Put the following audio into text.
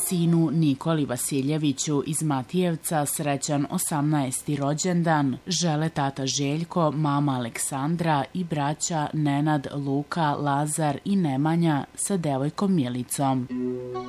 sinu Nikoli Vasiljeviću iz Matijevca srećan 18. rođendan žele tata Željko, mama Aleksandra i braća Nenad, Luka, Lazar i Nemanja sa devojkom Milicom.